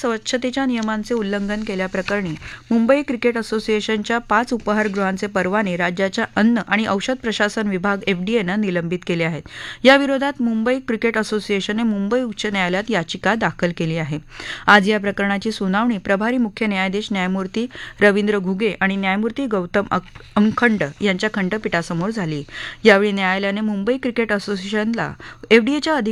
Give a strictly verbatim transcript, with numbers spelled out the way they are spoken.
स्वच्छतेच्या नियमांचे उल्लंघन केल्याप्रकरणी मुंबई क्रिकेट असोसिएशनच्या पाच उपाहारगृहांचे परवाने राज्याच्या अन्न आणि औषध प्रशासन विभाग एफडीएनं निलंबित केले आहेत. याविरोधात मुंबई क्रिकेट असोसिएशनने मुंबई उच्च न्यायालयात याचिका दाखल केली आहे. आज या प्रकरणाची सुनावणी प्रभारी मुख्य न्यायाधीश न्यायमूर्ती रवींद्र घुगे आणि न्यायमूर्ती गौतम अंखंड यांच्या खंडपीठासमोर झाली. यावेळी न्यायालयाने मुंबई क्रिकेट असोसिएशनला एफडीएच्या